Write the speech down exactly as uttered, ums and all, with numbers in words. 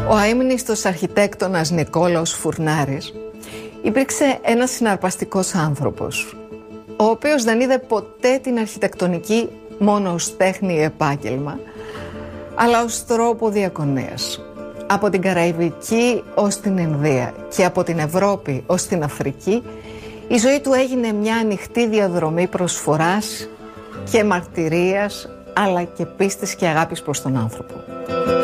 Ο αείμνηστος αρχιτέκτονας Νικόλαος Φουρνάρης υπήρξε ένας συναρπαστικός άνθρωπος, ο οποίος δεν είδε ποτέ την αρχιτεκτονική μόνο ως τέχνη ή επάγγελμα, αλλά ως τρόπο διακονίας. Από την Καραϊβική ως την Ινδία και από την Ευρώπη ως την Αφρική, η ζωή του έγινε μια ανοιχτή διαδρομή προσφοράς και μαρτυρίας, αλλά και πίστης και αγάπης προς τον άνθρωπο.